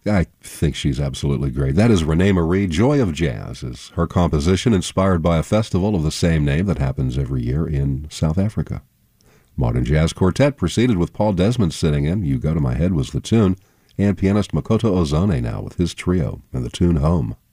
I think she's absolutely great. That is Renee Marie. Joy of Jazz is her composition, inspired by a festival of the same name that happens every year in South Africa. Modern Jazz Quartet proceeded with Paul Desmond sitting in. You Go to My Head was the tune, and pianist Makoto Ozone now with his trio and the tune Home.